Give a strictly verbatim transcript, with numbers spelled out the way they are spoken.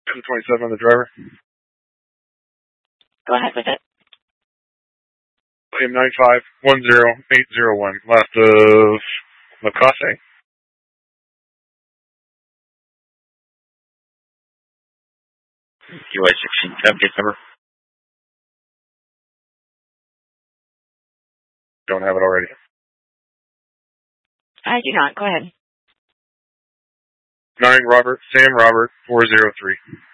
ten twenty-seven on the driver. Go ahead with it. William nine five one zero eight zero one, left of Lacoste. Q A sixteen seven, case number. Don't have it already. I do not. Go ahead. nine Robert, Sam Robert, four zero three.